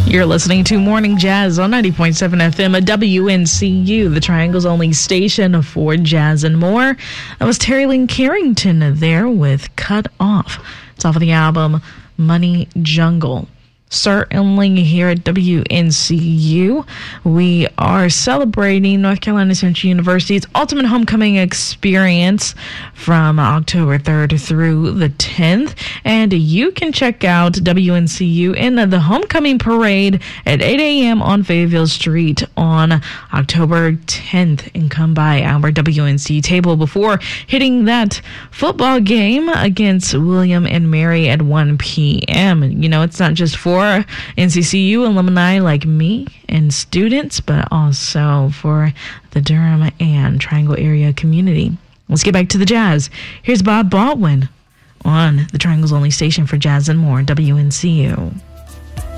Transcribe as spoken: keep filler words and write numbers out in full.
You're listening to Morning Jazz on ninety point seven F M at W N C U, the Triangle's only station for jazz and more. That was Terry Lynn Carrington there with Cut Off. It's off of the album Money Jungle. Certainly here at W N C U, we are celebrating North Carolina Central University's Ultimate Homecoming Experience from October third through the tenth. And you can check out W N C U in the Homecoming Parade at eight a.m. on Fayetteville Street on October tenth. And come by our W N C table before hitting that football game against William and Mary at one p.m. You know, it's not just for N C C U alumni like me and students, but also for the Durham and Triangle area community. Let's get back to the jazz. Here's Bob Baldwin on the Triangle's only station for jazz and more, W N C U.